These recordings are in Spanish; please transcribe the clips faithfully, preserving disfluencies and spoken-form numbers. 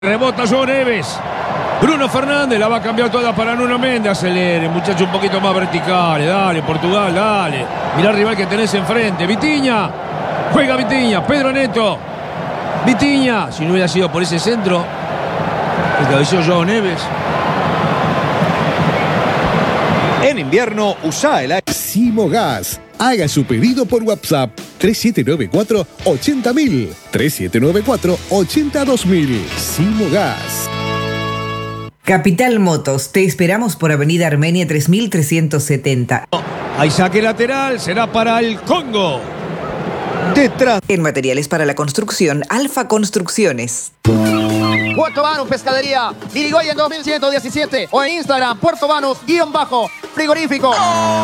Rebota João Neves. Bruno Fernández la va a cambiar toda para Nuno Mendes. Acelere, muchacho, un poquito más vertical. Dale, Portugal, dale. Mirá el rival que tenés enfrente. Vitinha. Juega Vitinha. Pedro Neto. Vitinha. Si no hubiera sido por ese centro, el cabeció João Neves. En invierno, usa el aire. Simogas. Haga su pedido por WhatsApp tres siete nueve cuatro, ochenta mil. tres siete nueve cuatro, ochenta dos mil. Simogas. Capital Motos, te esperamos por Avenida Armenia tres mil trescientos setenta. Hay saque lateral, será para el Congo. Detrás. En materiales para la construcción, Alfa Construcciones. Puerto Banús Pescadería, Irigoyen dos mil ciento diecisiete o en Instagram, Puerto Banús, guión bajo, frigorífico.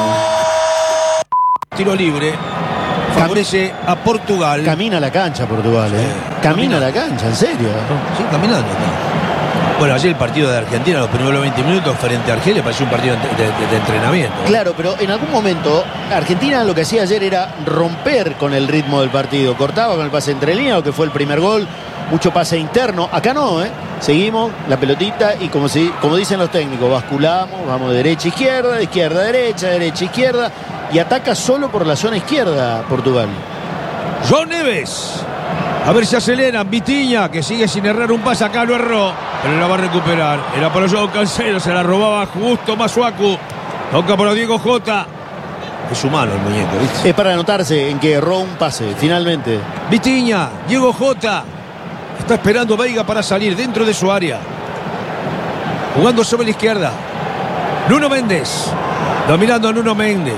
Tiro libre. Favorece a Portugal. Camina la cancha Portugal, ¿eh? Sí, camina, camina la cancha, en serio. Sí, caminando. Bueno, ayer el partido de Argentina, los primeros veinte minutos frente a Argelia, pareció un partido de, de, de entrenamiento. Claro, pero en algún momento Argentina lo que hacía ayer era romper con el ritmo del partido. Cortaba con el pase entre líneas, que fue el primer gol. Mucho pase interno. Acá no, ¿eh? Seguimos la pelotita y como, si, como dicen los técnicos, basculamos, vamos de derecha a izquierda, de izquierda a derecha, derecha a izquierda. Y ataca solo por la zona izquierda Portugal. João Neves. A ver si aceleran. Vitinha, que sigue sin errar un pase. Acá lo erró, pero la va a recuperar. Era para João Cancelo, se la robaba justo Masuaku. Toca para Diego Jota. Es humano el muñeco, ¿viste? Es para anotarse en que erró un pase, finalmente. Vitinha, Diego Jota. Está esperando Veiga para salir dentro de su área. Jugando sobre la izquierda. Nuno Mendes. Dominando a Nuno Mendes.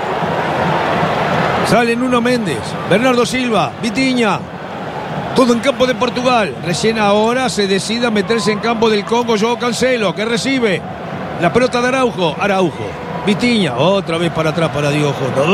Sale Nuno Mendes. Bernardo Silva. Vitinha. Todo en campo de Portugal. Recién ahora se decide a meterse en campo del Congo João Cancelo, que recibe la pelota de Araujo. Araujo. Vitinha. Otra vez para atrás para Diego Jota.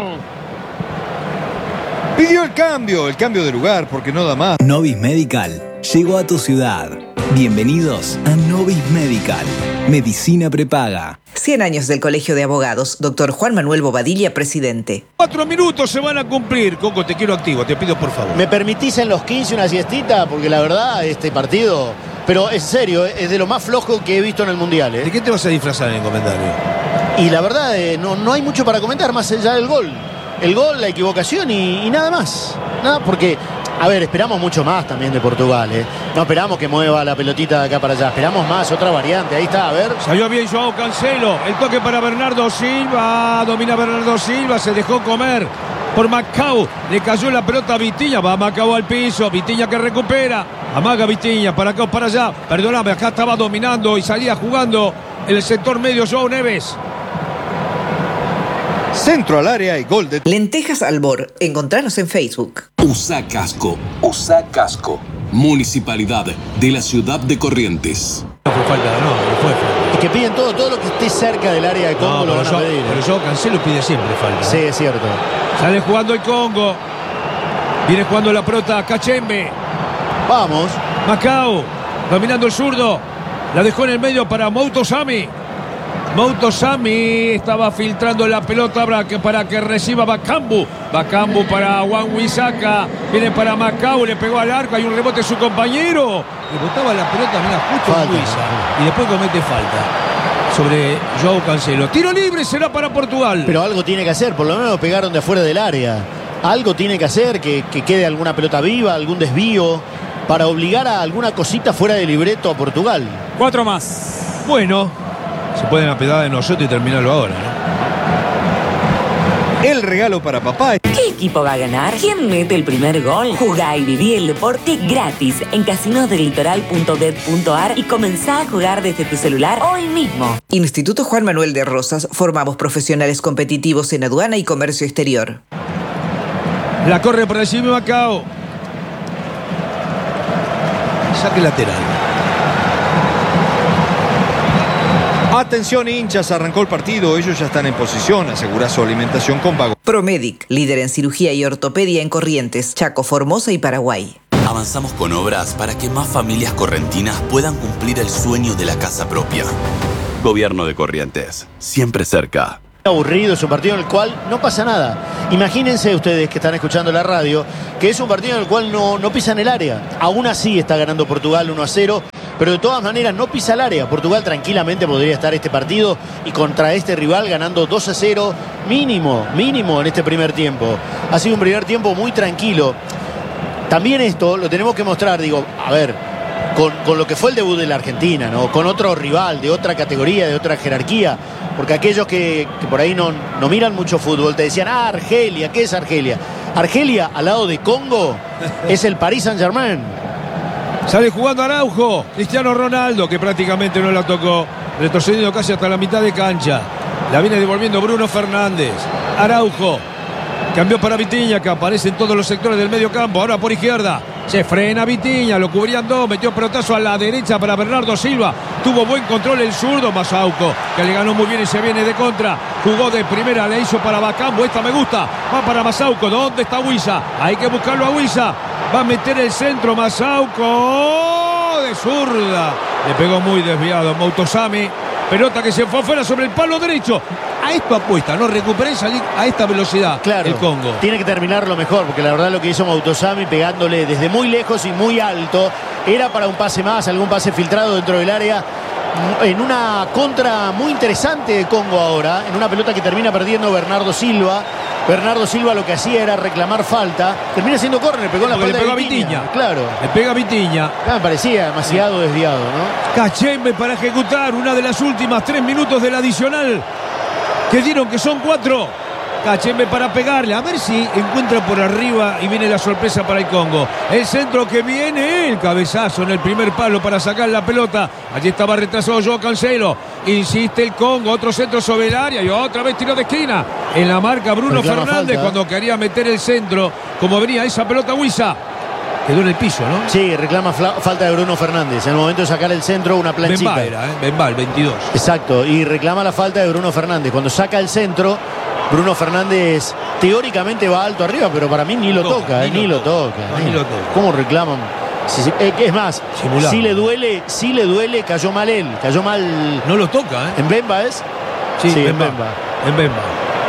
Pidió el cambio, el cambio de lugar, porque no da más. Novis Medical llegó a tu ciudad. Bienvenidos a Novis Medical. Medicina prepaga. cien años del Colegio de Abogados, doctor Juan Manuel Bobadilla, presidente. Cuatro minutos se van a cumplir. Coco, te quiero activo, te pido por favor. ¿Me permitís en los quince una siestita? Porque la verdad, este partido... Pero es serio, es de lo más flojo que he visto en el Mundial, ¿eh? ¿De qué te vas a disfrazar en el comentario? Y la verdad, eh, no, no hay mucho para comentar más allá del gol. El gol, la equivocación y, y nada más. Nada, porque, a ver, esperamos mucho más también de Portugal, ¿eh? No esperamos que mueva la pelotita de acá para allá. Esperamos más, otra variante. Ahí está, a ver. Salió bien João Cancelo. El toque para Bernardo Silva. Domina Bernardo Silva. Se dejó comer por Macau. Le cayó la pelota a Vitinha. Va Macau al piso. Vitinha que recupera. Amaga Vitinha para acá o para allá. Perdóname, acá estaba dominando y salía jugando en el sector medio João Neves. Centro al área y gol de... Lentejas Albor. Encontranos en Facebook. Usa casco. Usa casco. Municipalidad de la ciudad de Corrientes. No fue falta, no, no fue falta. Es que piden todo, todo lo que esté cerca del área de Congo No, lo van a yo, pedir. ¿eh? pero yo Cancelo pide siempre falta. Sí, es cierto. Sale jugando el Congo. Viene jugando la pelota Cachembe. Vamos. Macau. Dominando el zurdo. La dejó en el medio para Mouto Sami. Mouto Sami estaba filtrando la pelota para que, para que reciba Bakambu. Bakambu para Wan Wisaka. Viene para Macau, le pegó al arco. Hay un rebote de su compañero. Le botaba la pelota, mira, justo Falta. en Luisa. Y después comete falta sobre João Cancelo. Tiro libre será para Portugal. Pero algo tiene que hacer, por lo menos pegaron de afuera del área. Algo tiene que hacer, que, que quede alguna pelota viva, algún desvío, para obligar a alguna cosita fuera de libreto a Portugal. Cuatro más. Bueno, se pueden apiadar de nosotros y terminarlo ahora, ¿no? El regalo para papá. ¿Qué equipo va a ganar? ¿Quién mete el primer gol? Jugá y viví el deporte gratis en casinos del litoral punto bet punto ar y comenzá a jugar desde tu celular hoy mismo. Instituto Juan Manuel de Rosas. Formamos profesionales competitivos en aduana y comercio exterior. La corre por encima Macao. Saque lateral. Atención hinchas, arrancó el partido. Ellos ya están en posición. Asegura su alimentación con Vago. Promedic, líder en cirugía y ortopedia en Corrientes, Chaco, Formosa y Paraguay. Avanzamos con obras para que más familias correntinas puedan cumplir el sueño de la casa propia. Gobierno de Corrientes, siempre cerca. Aburrido, es un partido en el cual no pasa nada. Imagínense ustedes que están escuchando la radio que es un partido en el cual no, no pisan el área. Aún así está ganando Portugal uno a cero, pero de todas maneras no pisa el área. Portugal tranquilamente podría estar este partido y contra este rival ganando dos a cero mínimo, mínimo en este primer tiempo. Ha sido un primer tiempo muy tranquilo. También esto lo tenemos que mostrar, digo, a ver, con, con lo que fue el debut de la Argentina, ¿no? Con otro rival de otra categoría, de otra jerarquía. Porque aquellos que, que por ahí no, no miran mucho fútbol te decían, ah, Argelia, ¿qué es Argelia? Argelia, al lado de Congo, es el Paris Saint-Germain. Sale jugando Araujo, Cristiano Ronaldo, que prácticamente no la tocó, retrocediendo casi hasta la mitad de cancha. La viene devolviendo Bruno Fernández. Araujo cambió para Vitinha, que aparece en todos los sectores del medio campo. Ahora por izquierda se frena Vitinha, lo cubrían dos, metió pelotazo a la derecha para Bernardo Silva. Tuvo buen control el zurdo Masauco, que le ganó muy bien y se viene de contra. Jugó de primera, le hizo para Bacambo. Esta me gusta, va para Masauco. ¿Dónde está Huiza? Hay que buscarlo a Huiza. Va a meter el centro Masauco de zurda. Le pegó muy desviado Moutosami. Pelota que se fue afuera sobre el palo derecho. A esto apuesta, no recuperé y salir a esta velocidad. Claro, el Congo. Tiene que terminarlo mejor, porque la verdad lo que hizo Moutosami pegándole desde muy lejos y muy alto era para un pase más, algún pase filtrado dentro del área. En una contra muy interesante de Congo ahora, en una pelota que termina perdiendo Bernardo Silva. Bernardo Silva lo que hacía era reclamar falta. Termina siendo córner, pegó en la Porque espalda le pegó de a Vitinha. Vitinha. Claro. Le pega a Vitinha. Ah, me parecía demasiado desviado, ¿no? Cachembe para ejecutar una de las últimas tres minutos del adicional, que dieron que son cuatro. Cachembe para pegarle, a ver si encuentra por arriba y viene la sorpresa para el Congo. El centro que viene, el cabezazo en el primer palo para sacar la pelota. Allí estaba retrasado Joao Cancelo. Insiste el Congo, otro centro sobre el área y otra vez tiro de esquina. En la marca Bruno Reclama Fernández falta. cuando quería meter el centro, como venía esa pelota Huiza. Quedó en el piso, ¿no? Sí, reclama falta de Bruno Fernández. En el momento de sacar el centro, una planchita. Bemba era, ¿eh? Bemba, el veintidós. Exacto, y reclama la falta de Bruno Fernández. Cuando saca el centro, Bruno Fernández teóricamente va alto arriba, pero para mí ni lo Toca, toca, ni eh, ni lo lo toca. No, eh. ni lo toca. ¿Cómo reclaman? Sí, sí, eh, es más, Simulado. si le duele, si le duele, cayó mal él. Cayó mal. No lo toca, ¿eh? ¿En Bemba es? Sí, en Bemba. Bemba. En Bemba.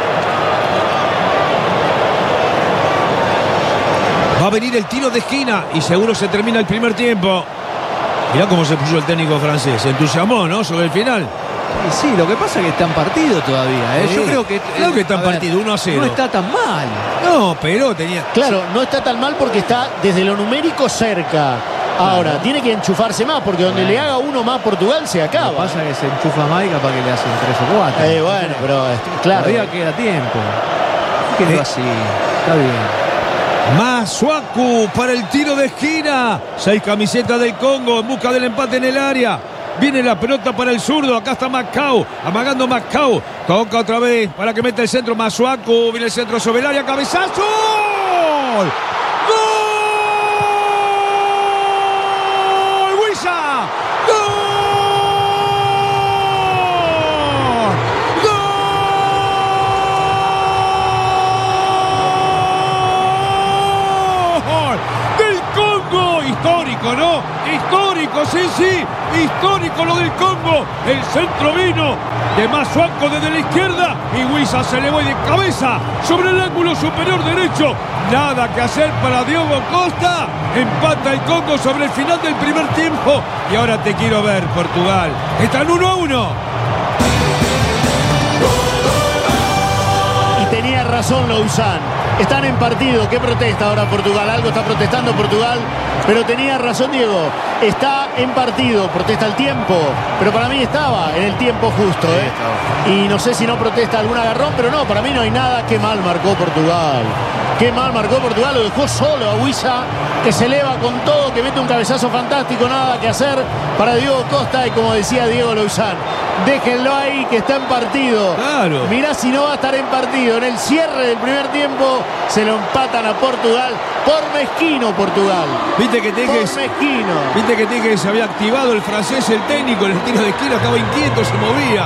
Va a venir el tiro de esquina y seguro se termina el primer tiempo. Mirá cómo se puso el técnico francés. Se entusiasmó, ¿no? Sobre el final. Sí, sí, lo que pasa es que está en partido todavía, ¿eh? Sí. Yo creo que... Claro que está en a ver, partido, uno a cero. No está tan mal. No, pero tenía... Claro, no está tan mal porque está desde lo numérico cerca. Ahora, Claro. tiene que enchufarse más, porque donde Bueno. le haga uno más Portugal se Lo que acaba. pasa es que se enchufa más y capaz que le hacen tres o cuatro. Eh, bueno, pero claro. Todavía queda tiempo. ¿Qué Eh. no así? Está bien. Masuaku para el tiro de esquina. Seis camisetas del Congo en busca del empate en el área. Viene la pelota para el zurdo. Acá está Macau. Amagando Macau. Toca otra vez para que meta el centro Masuaku. Viene el centro sobre el área. Cabezazo. ¡Gol! ¡Gol! ¡Huiza! ¡Gol! ¡Gol! ¡Del Congo! Histórico, ¿no? Histórico, sí, sí. Histórico lo del Congo. El centro vino de Masuaku desde la izquierda y Huiza se elevó de cabeza sobre el ángulo superior derecho. Nada que hacer para Diogo Costa. Empata el Congo sobre el final del primer tiempo. Y ahora te quiero ver, Portugal. Están uno a uno. Y tenía razón Louzán. Están en partido. ¿Qué protesta ahora Portugal? Algo está protestando Portugal. Pero tenía razón Diego. Está en partido. Protesta el tiempo. Pero para mí estaba en el tiempo justo. ¿eh? Y no sé si no protesta algún agarrón. Pero no, para mí no hay nada. Qué mal marcó Portugal. Qué mal marcó Portugal. Lo dejó solo a Huiza, que se eleva con todo, que mete un cabezazo fantástico. Nada que hacer para Diogo Costa. Y como decía Diego Louzán, déjenlo ahí, que está en partido. Claro. Mirá si no va a estar en partido. En el cierre del primer tiempo se lo empatan a Portugal. Por mezquino Portugal. Viste que te Por que mezquino. Viste que te que se había activado el francés, el técnico, en el tiro de esquina estaba inquieto, se movía.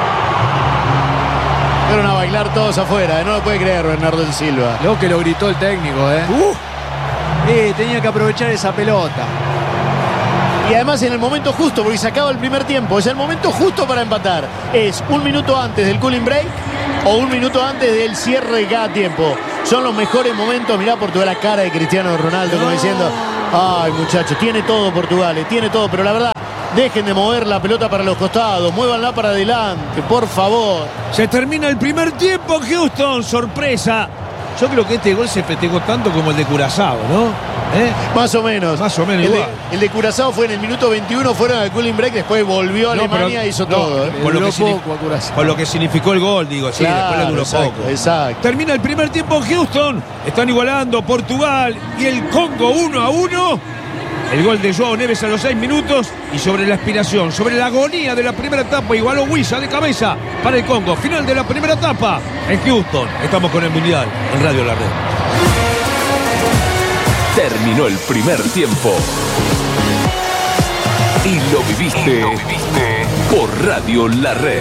Fueron a bailar todos afuera. ¿eh? No lo puede creer Bernardo Silva. Luego que lo gritó el técnico, ¿eh? Uh, Eh, tenía que aprovechar esa pelota. Y además en el momento justo, porque se acaba el primer tiempo. Es el momento justo para empatar. Es un minuto antes del cooling break o un minuto antes del cierre de cada tiempo. Son los mejores momentos. Mirá Portugal, la cara de Cristiano Ronaldo como diciendo, ay muchachos, tiene todo Portugal, tiene todo, pero la verdad, dejen de mover la pelota para los costados, muévanla para adelante, por favor. Se termina el primer tiempo, Houston, sorpresa. Yo creo que este gol se festejó tanto como el de Curazao, ¿no? ¿Eh? Más o menos. Más o menos el igual. De, el de Curazao fue en el minuto veintiuno, fueron al cooling break, después volvió a No, Alemania pero- e hizo no, todo. ¿eh? Por lo, que Duró signi- poco a Curazao. por lo que significó el gol, digo, sí, Claro, después le duró exacto, poco. exacto. Termina el primer tiempo en Houston. Están igualando Portugal y el Congo uno a uno. El gol de Joao Neves a los seis minutos. Y sobre la aspiración, sobre la agonía de la primera etapa, igualó Wissa de cabeza para el Congo. Final de la primera etapa en Houston. Estamos con el Mundial en Radio La Red. Terminó el primer tiempo. Y lo viviste, lo viviste por Radio La Red.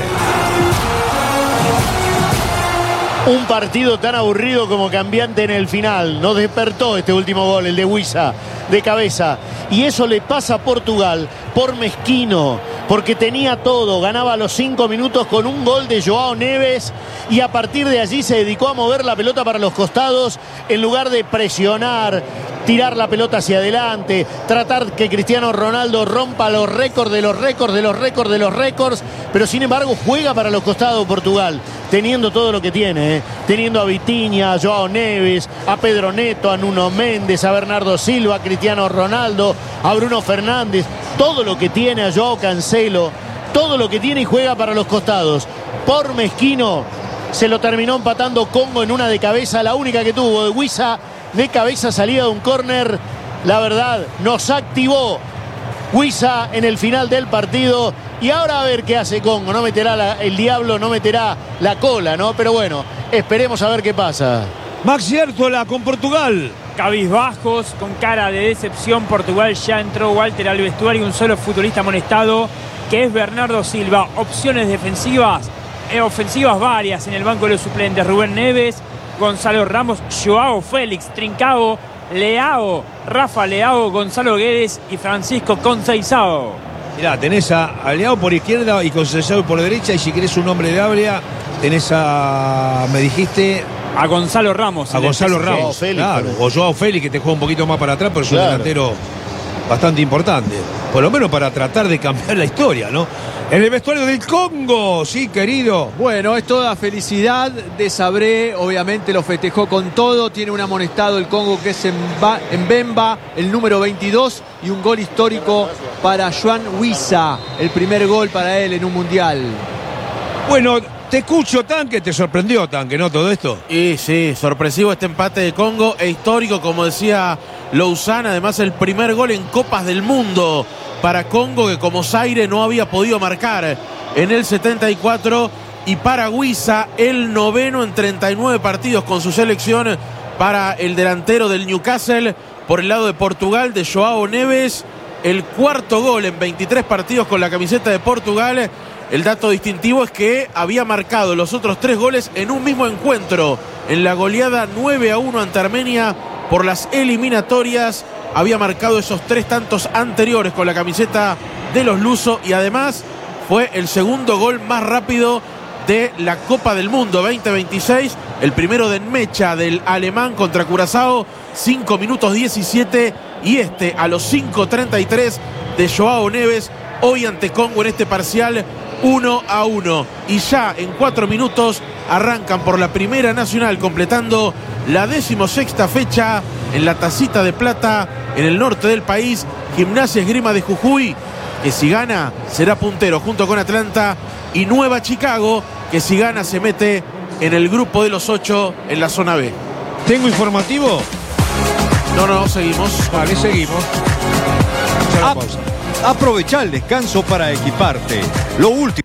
Un partido tan aburrido como cambiante en el final. Nos despertó este último gol, el de Wissa, de cabeza. Y eso le pasa a Portugal por mezquino, porque tenía todo. Ganaba a los cinco minutos con un gol de Joao Neves y a partir de allí se dedicó a mover la pelota para los costados en lugar de presionar, tirar la pelota hacia adelante, tratar que Cristiano Ronaldo rompa los récords de los récords de los récords de los récords, pero sin embargo juega para los costados Portugal, teniendo todo lo que tiene, ¿eh? Teniendo a Vitinha, a Joao Neves, a Pedro Neto, a Nuno Méndez, a Bernardo Silva, a Cristiano Ronaldo, a Bruno Fernández, todo lo que tiene, a Joao Cancelo, todo lo que tiene y juega para los costados. Por mezquino se lo terminó empatando Congo en una de cabeza, la única que tuvo de Wissa, de cabeza salida de un córner. La verdad, nos activó Wissa en el final del partido. Y ahora a ver qué hace Congo. No meterá la, el diablo, no meterá la cola, ¿no? Pero bueno, esperemos a ver qué pasa. Max Yértola con Portugal. Cabizbajos, con cara de decepción, Portugal ya entró Walter al vestuario, un solo futbolista amonestado, que es Bernardo Silva. Opciones defensivas, eh, ofensivas varias en el banco de los suplentes. Rubén Neves, Gonzalo Ramos, Joao Félix, Trincao, Leao, Rafa Leao, Gonzalo Guedes y Francisco Conceição. Mirá, tenés a Leao por izquierda y Conceição por derecha. Y si querés un nombre de habla, tenés a, me dijiste... A Gonzalo Ramos. A Gonzalo el- Ramos, Joao Félix, claro. también. O Joao Félix, que te juega un poquito más para atrás, pero es un Claro. delantero bastante importante. Por lo menos para tratar de cambiar la historia, ¿no? En el vestuario del Congo, sí, querido. Bueno, es toda felicidad de Sabré, obviamente lo festejó con todo, tiene un amonestado el Congo que es en Bemba, el número veintidós, y un gol histórico para Joan Wissa, el primer gol para él en un mundial. Bueno, te escucho, Tanque, te sorprendió, Tanque, ¿no? Todo esto. Y sí, sorpresivo este empate de Congo e histórico, como decía Lousana, además el primer gol en Copas del Mundo para Congo, que como Zaire no había podido marcar en el setenta y cuatro, y para Wissa el noveno en treinta y nueve partidos con su selección para el delantero del Newcastle. Por el lado de Portugal, de Joao Neves, el cuarto gol en veintitrés partidos con la camiseta de Portugal. El dato distintivo es que había marcado los otros tres goles en un mismo encuentro, en la goleada nueve a uno ante Armenia por las eliminatorias. Había marcado esos tres tantos anteriores con la camiseta de los lusos, y además fue el segundo gol más rápido de la Copa del Mundo veinte veintiséis. El primero de Mecha, del alemán contra Curazao, cinco minutos diecisiete, y este a los cinco treinta y tres de Joao Neves, hoy ante Congo en este parcial uno a uno. Y ya en cuatro minutos arrancan por la Primera Nacional, completando la decimosexta fecha en la Tacita de Plata, en el norte del país, Gimnasia Esgrima de Jujuy, que si gana será puntero junto con Atlanta, y Nueva Chicago, que si gana se mete en el grupo de los ocho en la zona B. ¿Tengo informativo? No, no, seguimos. Vale, seguimos. A- Aprovecha el descanso para equiparte. Lo último.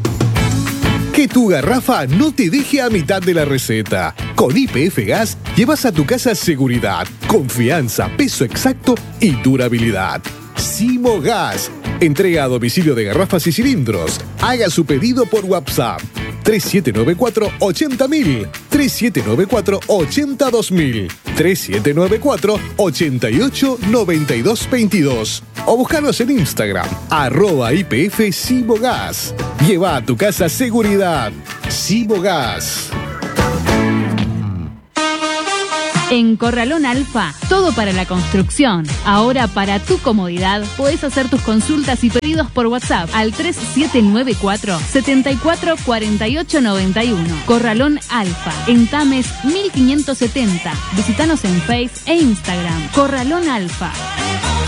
Que tu garrafa no te deje a mitad de la receta. Con Y P F Gas llevas a tu casa seguridad, confianza, peso exacto y durabilidad. Simogas. Entrega a domicilio de garrafas y cilindros. Haga su pedido por WhatsApp. tres siete nueve cuatro, ocho mil, tres siete nueve cuatro, ochenta dos mil, tres siete nueve cuatro, ochenta y ocho, noventa y dos veintidós o buscanos en Instagram, arroba I P F Simogas. Lleva a tu casa seguridad. Simogas. En Corralón Alfa, todo para la construcción. Ahora, para tu comodidad, podés hacer tus consultas y pedidos por WhatsApp al tres siete nueve cuatro, siete cuatro cuatro ocho nueve uno. Corralón Alfa, en Tames mil quinientos setenta. Visítanos en Face e Instagram. Corralón Alfa.